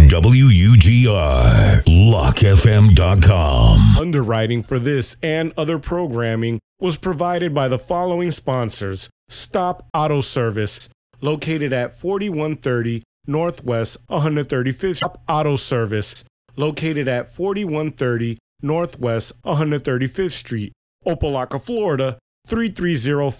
WUGR, LockFM.com. Underwriting for this and other programming was provided by the following sponsors. Stop Auto Service, located at 4130 Northwest 135th. Stop Auto Service, located at 4130 Northwest 135th Street, Opelika, Florida 330.